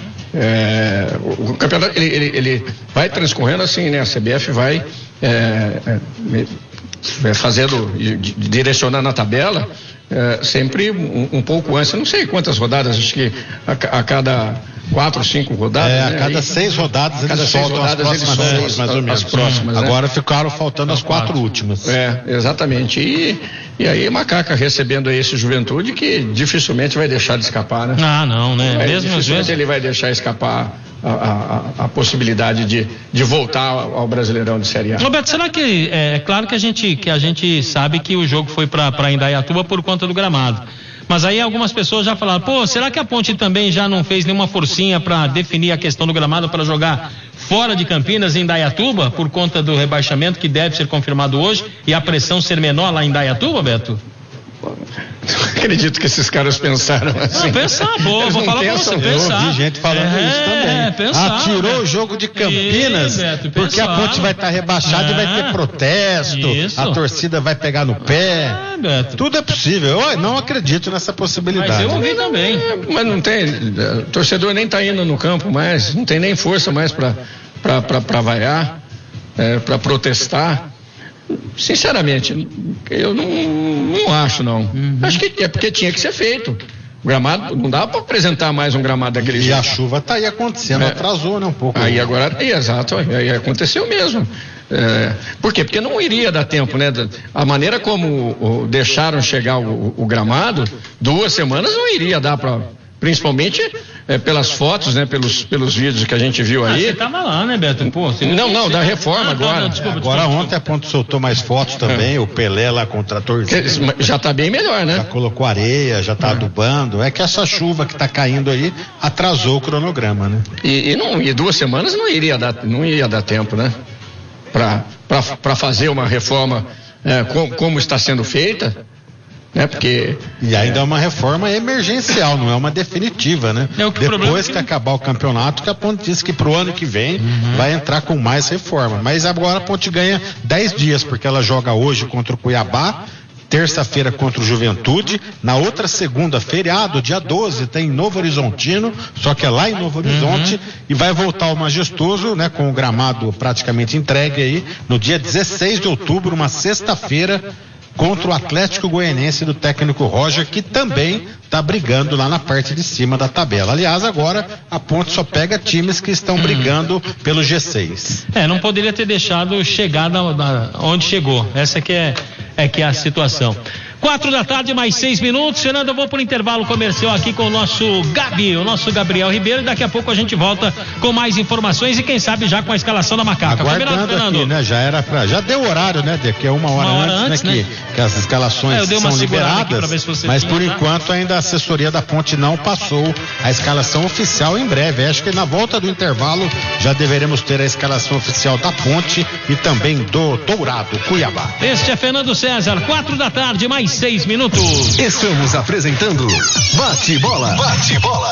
Speaker 3: É, o, o campeonato, ele, ele, ele vai transcorrendo assim, né? A C B F vai é, é, fazendo, direcionando a tabela é, sempre um, um pouco antes. Eu não sei quantas rodadas, acho que a, a cada quatro, cinco rodadas.
Speaker 2: É, a
Speaker 3: né?
Speaker 2: cada
Speaker 3: Aí,
Speaker 2: seis rodadas eles
Speaker 3: cada
Speaker 2: soltam
Speaker 3: seis rodadas
Speaker 2: as próximas
Speaker 3: eles
Speaker 2: seis, mais ou menos.
Speaker 3: As próximas,
Speaker 2: Agora
Speaker 3: né?
Speaker 2: ficaram faltando as quatro, quatro últimas.
Speaker 3: É, exatamente. E, e aí Macaca recebendo aí esse Juventude que dificilmente vai deixar de escapar, né?
Speaker 1: Ah, não, né?
Speaker 3: É,
Speaker 1: Mesmo
Speaker 3: dificilmente
Speaker 1: vezes...
Speaker 3: ele vai deixar escapar a, a, a possibilidade de, de voltar ao, ao Brasileirão de Série A.
Speaker 1: Roberto, será que é, é claro que a gente que a gente sabe que o jogo foi para Indaiatuba por conta do gramado. Mas aí algumas pessoas já falaram, pô, será que a Ponte também já não fez nenhuma forcinha para definir a questão do gramado para jogar fora de Campinas, em Indaiatuba, por conta do rebaixamento que deve ser confirmado hoje e a pressão ser menor lá em Indaiatuba, Beto?
Speaker 3: Acredito que esses caras pensaram assim.
Speaker 1: Não, pensar, pô, vou falar pra você, pensar.
Speaker 2: Eu ouvi gente falando
Speaker 1: é,
Speaker 2: isso também.
Speaker 1: Pensar,
Speaker 2: ah, tirou
Speaker 1: Beto.
Speaker 2: O jogo de Campinas,
Speaker 1: e, Beto,
Speaker 2: porque a Ponte vai estar tá rebaixada é, e vai ter protesto,
Speaker 1: isso.
Speaker 2: A torcida vai pegar no pé.
Speaker 1: É, Beto.
Speaker 2: Tudo é possível. Eu não acredito nessa possibilidade.
Speaker 1: Mas eu ouvi também.
Speaker 3: É, mas não tem, o torcedor nem tá indo no campo mais, não tem nem força mais pra, pra, pra, pra vaiar, é, pra protestar. Sinceramente, eu não, não acho, não. Uhum. Acho que é porque tinha que ser feito. O gramado, não dá para apresentar mais um gramado daquele
Speaker 2: e
Speaker 3: jeito.
Speaker 2: E a chuva tá aí acontecendo, é. Atrasou, né, um pouco.
Speaker 3: Aí agora, aí, exato, aí aconteceu mesmo. É, por quê? Porque não iria dar tempo, né? A maneira como o, deixaram chegar o, o gramado, duas semanas não iria dar para... Principalmente é, pelas fotos, né? Pelos, pelos vídeos que a gente viu aí. Ah,
Speaker 1: você tava lá, né, Beto? Pô, você
Speaker 3: não, não, da reforma ah, agora. Não, não,
Speaker 2: desculpa, agora desculpa, ontem desculpa. A Ponte soltou mais fotos também, é. O Pelé lá contra a torcida.
Speaker 3: Já tá bem melhor, né?
Speaker 2: Já colocou areia, já tá é. adubando. É que essa chuva que tá caindo aí atrasou o cronograma, né?
Speaker 3: E, e, não, e duas semanas não iria dar, não ia dar tempo, né? Pra, pra, pra fazer uma reforma é, com, como está sendo feita. Né? Porque
Speaker 2: e ainda é uma reforma emergencial, não é uma definitiva, né?
Speaker 1: É, o que
Speaker 2: Depois
Speaker 1: que...
Speaker 2: que acabar o campeonato, que a Ponte disse que pro ano que vem uhum. vai entrar com mais reforma. Mas agora a Ponte ganha dez dias, porque ela joga hoje contra o Cuiabá, terça-feira contra o Juventude, na outra segunda, feriado, dia doze, tem Novo Horizontino, só que é lá em Novo Horizonte, uhum. e vai voltar o Majestoso, né, com o gramado praticamente entregue aí, no dia dezesseis de outubro, uma sexta-feira, contra o Atlético Goianiense do técnico Roger, que também está brigando lá na parte de cima da tabela. Aliás, agora a Ponte só pega times que estão brigando pelo G seis.
Speaker 1: É, não poderia ter deixado chegar na, na, onde chegou. Essa que é, é que é a situação. Quatro da tarde, mais seis minutos. Fernando, eu vou pro intervalo comercial aqui com o nosso Gabi, o nosso Gabriel Ribeiro. Daqui a pouco a gente volta com mais informações e quem sabe já com a escalação da Macaca.
Speaker 2: Aguardando aqui, né? Já era pra, já deu horário, né? Que é uma hora, uma hora antes, antes, né? né? Que, que as escalações é, são liberadas. Mas tinha, por tá? enquanto ainda a assessoria da Ponte não passou a escalação oficial em breve. Acho que na volta do intervalo já deveremos ter a escalação oficial da Ponte e também do Dourado, Cuiabá.
Speaker 1: Este é Fernando César, quatro da tarde, mais seis minutos.
Speaker 4: Estamos apresentando Bate Bola. Bate Bola.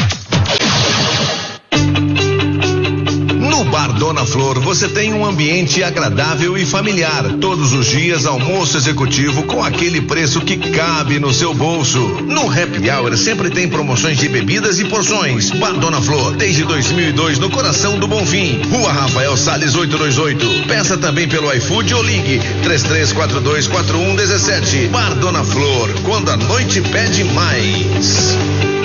Speaker 4: No Bar Dona Flor você tem um ambiente agradável e familiar. Todos os dias almoço executivo com aquele preço que cabe no seu bolso. No Happy Hour sempre tem promoções de bebidas e porções. Bar Dona Flor, desde dois mil e dois no coração do Bonfim. Rua Rafael Salles oitocentos e vinte e oito. Peça também pelo iFood ou ligue três três quatro dois quatro um um sete. Bar Dona Flor, quando a noite pede mais.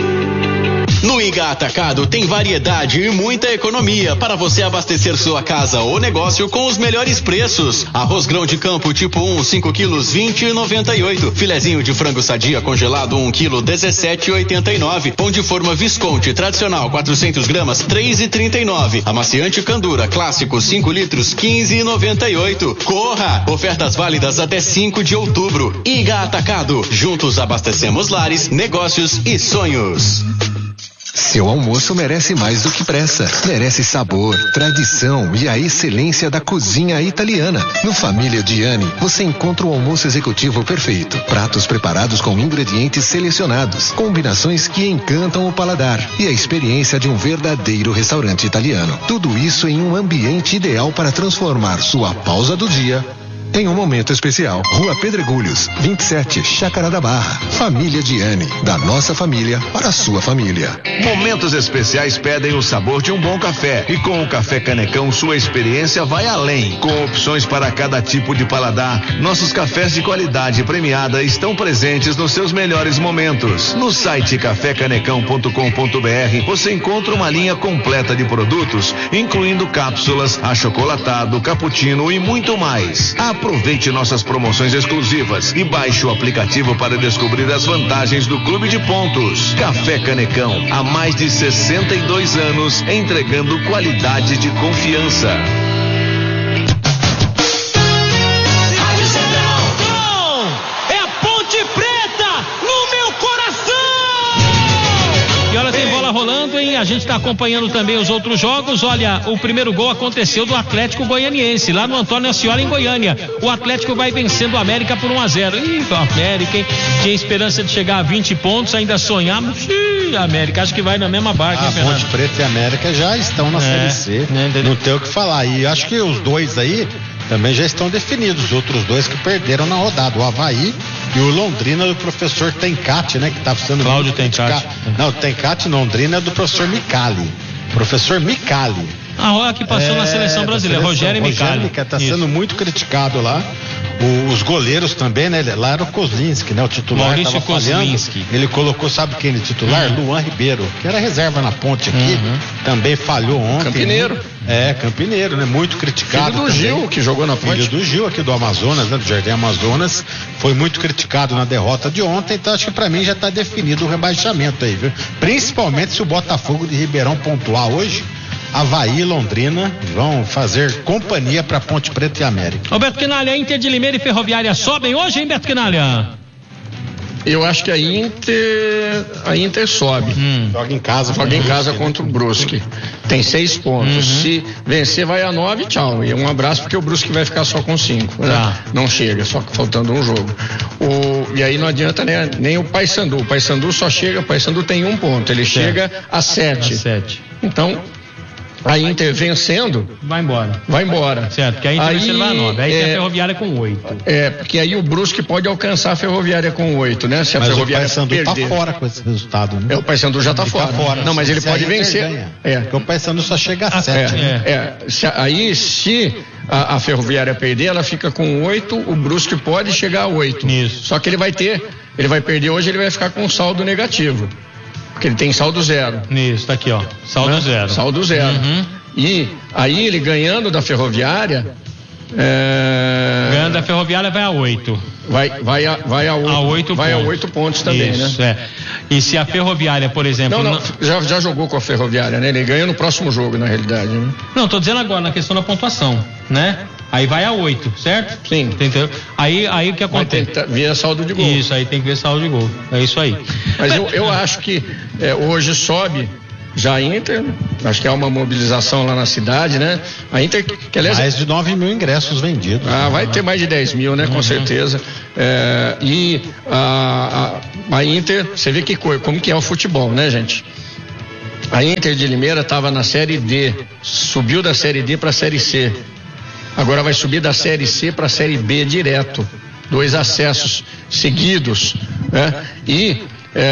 Speaker 7: No Iga Atacado tem variedade e muita economia para você abastecer sua casa ou negócio com os melhores preços. Arroz grão de campo tipo um, cinco quilos, vinte e noventa e oito. Filezinho de frango sadia congelado um quilo, dezessete e oitenta e nove. Pão de forma Visconti tradicional quatrocentos gramas, três e trinta e nove. Amaciante Candura clássico cinco litros, quinze e noventa e oito. Corra! Ofertas válidas até cinco de outubro. Iga Atacado. Juntos abastecemos lares, negócios e sonhos.
Speaker 4: Seu almoço merece mais do que pressa. Merece sabor, tradição e a excelência da cozinha italiana. No Família Diani, você encontra o almoço executivo perfeito. Pratos preparados com ingredientes selecionados, combinações que encantam o paladar e a experiência de um verdadeiro restaurante italiano. Tudo isso em um ambiente ideal para transformar sua pausa do dia em um momento especial. Rua Pedregulhos, vinte e sete, Chácara da Barra. Família Diani, da nossa família para a sua família.
Speaker 10: Momentos especiais pedem o sabor de um bom café. E com o Café Canecão, sua experiência vai além. Com opções para cada tipo de paladar, nossos cafés de qualidade premiada estão presentes nos seus melhores momentos. No site café canecão ponto com ponto br você encontra uma linha completa de produtos, incluindo cápsulas, achocolatado, cappuccino e muito mais. Aproveite nossas promoções exclusivas e baixe o aplicativo para descobrir as vantagens do Clube de Pontos. Café Canecão, há mais de sessenta e dois anos, entregando qualidade de confiança.
Speaker 1: Rolando, hein? A gente está acompanhando também os outros jogos. Olha, o primeiro gol aconteceu do Atlético Goianiense, lá no Antônio Ascioli, em Goiânia. O Atlético vai vencendo o América por um a zero. Ih, o América, hein? Tinha esperança de chegar a vinte pontos, ainda sonhamos. Ih, América, acho que vai na mesma barca, hein,
Speaker 2: Ponte Preta e América já estão na é, Série C. Né? Não tem o que falar. E acho que os dois aí também já estão definidos. Os outros dois que perderam na rodada, o Avaí e o Londrina do professor Tencati, né? Que tá sendo
Speaker 1: Cláudio Tencati.
Speaker 2: Não, Tencati Londrina é do professor Micali. Professor Micali.
Speaker 1: A Roya que passou é, na seleção brasileira, seleção, Rogério Micali.
Speaker 2: Rogério tá sendo muito criticado lá. O, os goleiros também, né? Lá era o Kozlinski, né? O titular
Speaker 1: Maurício
Speaker 2: tava falhando. Ele colocou, sabe quem de titular? Uhum. Luan Ribeiro, que era reserva na Ponte aqui. Uhum. Também falhou ontem.
Speaker 3: Campineiro.
Speaker 2: Né? É, Campineiro, né? Muito criticado.
Speaker 3: Filho do
Speaker 2: também.
Speaker 3: Gil, que jogou na Ponte.
Speaker 2: Filho do Gil aqui do Amazonas, né? Do Jardim Amazonas. Foi muito criticado na derrota de ontem, então acho que pra mim já tá definido o rebaixamento aí, viu? Principalmente se o Botafogo de Ribeirão pontuar hoje. Avaí e Londrina vão fazer companhia para Ponte Preta e América.
Speaker 1: Roberto Quinalha, Inter de Limeira e Ferroviária sobem hoje, hein, Beto Quinalha?
Speaker 3: Eu acho que a Inter a Inter sobe.
Speaker 2: Hum. Joga em casa.
Speaker 3: Joga em casa contra o Brusque. Tem seis pontos. Uhum. Se vencer, vai a nove, tchau. E um abraço, porque o Brusque vai ficar só com cinco. Né?
Speaker 1: Tá.
Speaker 3: Não chega, só faltando um jogo. O, e aí não adianta nem, nem o Paysandu. O Paysandu só chega, o Paysandu tem um ponto. Ele certo. chega a sete.
Speaker 1: A sete.
Speaker 3: Então, a Inter vencendo,
Speaker 5: vai embora.
Speaker 3: Vai embora.
Speaker 5: Certo, porque a Inter vai levar nove. Aí é, tem a Ferroviária com oito.
Speaker 3: É, porque aí o Brusque pode alcançar a Ferroviária com oito, né? Se a
Speaker 2: mas
Speaker 3: Ferroviária
Speaker 2: o Paysandu
Speaker 3: perder.
Speaker 2: tá fora com esse resultado, né?
Speaker 3: É, o Paysandu já tá
Speaker 2: ele
Speaker 3: fora.
Speaker 2: Tá fora.
Speaker 3: Não, mas ele
Speaker 2: se
Speaker 3: pode vencer.
Speaker 2: É. Porque o Paysandu só chega a sete.
Speaker 3: É,
Speaker 2: né?
Speaker 3: é. Se, aí se a, a Ferroviária perder, ela fica com oito, o Brusque pode chegar a oito.
Speaker 5: Isso.
Speaker 3: Só que ele vai ter, ele vai perder hoje, ele vai ficar com um saldo negativo. Porque ele tem saldo zero.
Speaker 5: Isso, tá aqui, ó. Saldo né? zero.
Speaker 3: Saldo zero. Uhum. E aí ele ganhando da Ferroviária. É...
Speaker 5: Ganhando da Ferroviária vai a oito.
Speaker 3: Vai, vai, a, vai a oito.
Speaker 5: A oito
Speaker 3: vai
Speaker 5: pontos.
Speaker 3: a oito pontos também,
Speaker 5: isso,
Speaker 3: né?
Speaker 5: É. E se a Ferroviária, por exemplo.
Speaker 3: Não, não, já, já jogou com a Ferroviária, né? Ele ganha no próximo jogo, na realidade. Né?
Speaker 5: Não, tô dizendo agora na questão da pontuação, né? Aí vai a oito, certo?
Speaker 3: Sim.
Speaker 5: Entendeu? Aí, aí o que acontece?
Speaker 3: Vai ter que ver saldo de gol.
Speaker 5: Isso, aí tem que ver saldo de gol. É isso aí.
Speaker 3: Mas eu, eu acho que é, hoje sobe já a Inter, acho que há uma mobilização lá na cidade, né? A Inter, que aliás...
Speaker 2: Mais de nove mil ingressos vendidos.
Speaker 3: Ah, vai ter mais de dez mil, né? Com uhum. certeza. É, e a, a, a Inter, você vê que como que é o futebol, né, gente? A Inter de Limeira estava na Série D, subiu da Série D para a Série C. Agora vai subir da Série C para a Série B direto. Dois acessos seguidos, né? E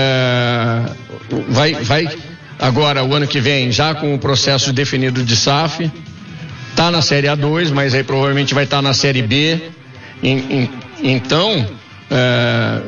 Speaker 3: é, vai, vai agora o ano que vem já com o processo definido de S A F, tá na Série A dois, mas aí provavelmente vai estar tá na Série B. Em, em, então é,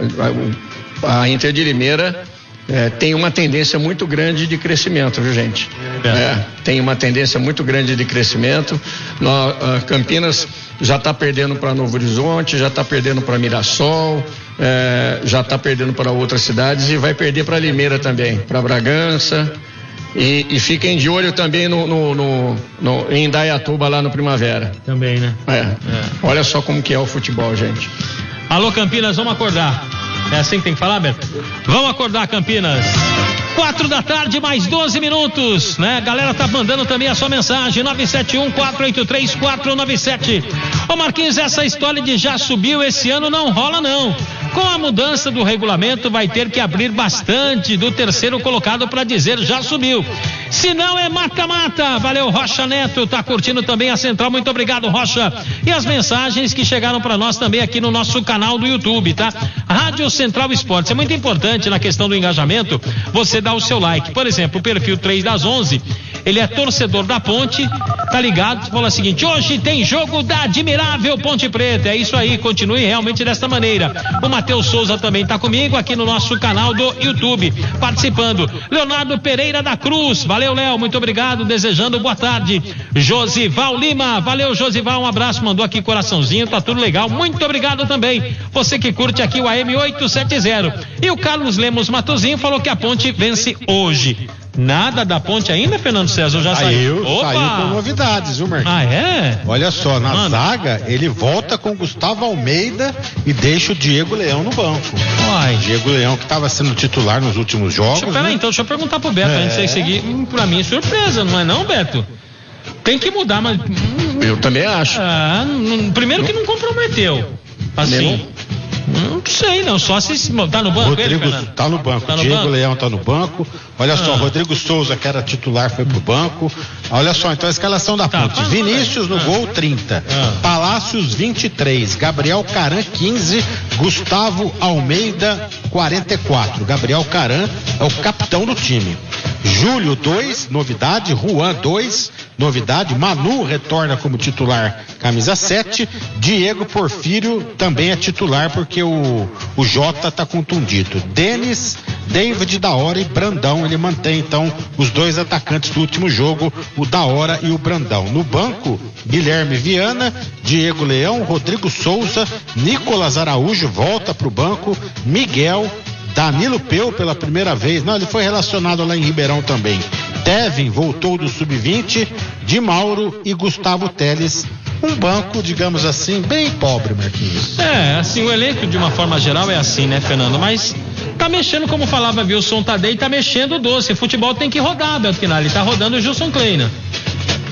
Speaker 3: a Inter de Limeira É, tem uma tendência muito grande de crescimento, viu, gente? É. É, tem uma tendência muito grande de crescimento. Nós, uh, Campinas já está perdendo para Novo Horizonte, já está perdendo para Mirassol, é, já está perdendo para outras cidades e vai perder para Limeira também, para Bragança. E, e fiquem de olho também no, no, no, no, em Indaiatuba, lá no Primavera.
Speaker 5: Também, né?
Speaker 3: É. É. Olha só como que é o futebol, gente.
Speaker 5: Alô, Campinas, vamos acordar. É assim que tem que falar, Beto? Vamos acordar, Campinas. Quatro da tarde, mais doze minutos, né? A galera tá mandando também a sua mensagem, nove sete um, quatro oito três, quatro nove sete. Ô Marquinhos, essa história de já subiu esse ano não rola não. Com a mudança do regulamento vai ter que abrir bastante do terceiro colocado para dizer já subiu. Se não é mata-mata. Valeu, Rocha Neto, tá curtindo também a Central, muito obrigado, Rocha. E as mensagens que chegaram para nós também aqui no nosso canal do YouTube, tá? Rádio Central Esportes, é muito importante na questão do engajamento, você dá o seu like. Por exemplo, o perfil três das onze, ele é torcedor da Ponte, tá ligado? Fala o seguinte: hoje tem jogo da admirável Ponte Preta. É isso aí, continue realmente desta maneira. O Matheus Souza também tá comigo aqui no nosso canal do YouTube, participando. Leonardo Pereira da Cruz, valeu, Léo, muito obrigado, desejando boa tarde. Josival Lima, valeu, Josival, um abraço, mandou aqui coraçãozinho, tá tudo legal, muito obrigado também. Você que curte aqui o A M oitocentos e setenta. E o Carlos Lemos Matozinho falou que a Ponte vence hoje. Nada da Ponte ainda, Fernando César? Já saiu?
Speaker 2: Saiu, saiu com novidades, viu, Marquinhos?
Speaker 5: Ah, é?
Speaker 2: Olha só, na Mano. zaga, ele volta com Gustavo Almeida e deixa o Diego Leão no banco.
Speaker 5: Ai.
Speaker 2: Diego Leão, que estava sendo titular nos últimos jogos.
Speaker 5: Peraí, né? Então, deixa eu perguntar pro Beto, é. antes de seguir. Pra mim, surpresa, não é não, Beto? Tem que mudar, mas...
Speaker 3: Eu também acho.
Speaker 5: Ah, não, primeiro que não comprometeu. Assim... Não sei, não, só se tá no banco.
Speaker 2: Rodrigo
Speaker 5: ele,
Speaker 2: tá no banco,
Speaker 5: tá no
Speaker 2: Diego
Speaker 5: banco?
Speaker 2: Leão tá no banco. Olha ah. só, Rodrigo Souza, que era titular, foi pro banco. Olha só, então a escalação da tá, Ponte: Vinícius no ah. gol, trinta. Ah. Palácios, vinte e três. Gabriel Caran, quinze. Gustavo Almeida, quarenta e quatro. Gabriel Caran é o capitão do time. Júlio, dois, novidade. Juan, dois, novidade. Manu retorna como titular, camisa sete. Diego Porfírio também é titular, porque o, o Jota tá contundido. Denis, David da Hora e Brandão, ele mantém então os dois atacantes do último jogo, o da Hora e o Brandão. No banco, Guilherme Viana, Diego Leão, Rodrigo Souza, Nicolas Araújo volta pro banco, Miguel, Danilo Peu pela primeira vez, não, ele foi relacionado lá em Ribeirão também. Tevin voltou do sub vinte, de Mauro e Gustavo Teles. Um banco, digamos assim, bem pobre, Marquinhos.
Speaker 5: É, assim, o elenco de uma forma geral é assim, né, Fernando? Mas tá mexendo, como falava Wilson Tadei, tá mexendo doce. Futebol tem que rodar, Beto Quinali, tá rodando o Gilson Kleina.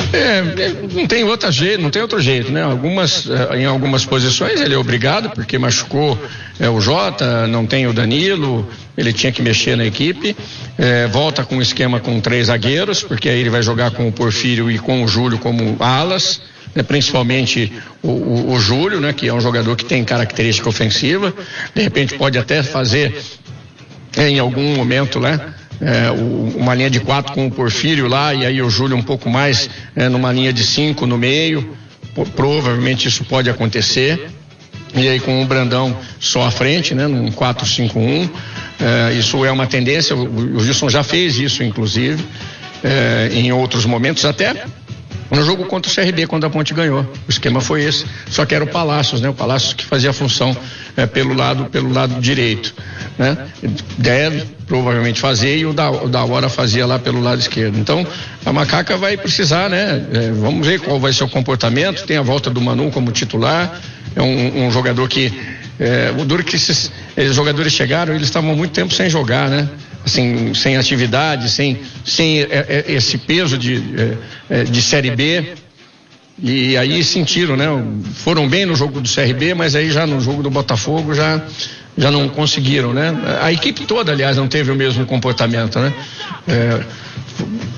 Speaker 3: É, não tem outra jeito, não tem outro jeito, né? Algumas, em algumas posições ele é obrigado, porque machucou é, o Jota, não tem o Danilo, ele tinha que mexer na equipe, é, volta com um esquema com três zagueiros, porque aí ele vai jogar com o Porfírio e com o Júlio como alas, né? Principalmente o, o, o Júlio, né? Que é um jogador que tem característica ofensiva, de repente pode até fazer é, em algum momento, né? É, o, uma linha de quatro com o Porfírio lá, e aí o Júlio um pouco mais é, numa linha de cinco no meio. P- provavelmente isso pode acontecer, e aí com o Brandão só à frente, né, num quatro cinco um. É, isso é uma tendência, o, o Gilson já fez isso inclusive é, em outros momentos, até no jogo contra o C R B, quando a Ponte ganhou. O esquema foi esse, só que era o Palácios, né? O Palácios que fazia a função é, pelo lado, pelo lado direito, né? Deve provavelmente fazer, e o da, o da hora fazia lá pelo lado esquerdo. Então, a Macaca vai precisar, né? É, vamos ver qual vai ser o comportamento. Tem a volta do Manu como titular, é um, um jogador que, é, o duro que esses, esses jogadores chegaram, eles estavam muito tempo sem jogar, né? Assim, sem atividade, sem, sem é, é, esse peso de, é, de Série B, e aí sentiram, né? Foram bem no jogo do C R B, mas aí já no jogo do Botafogo já, já não conseguiram, né? A equipe toda, aliás, não teve o mesmo comportamento, né? É,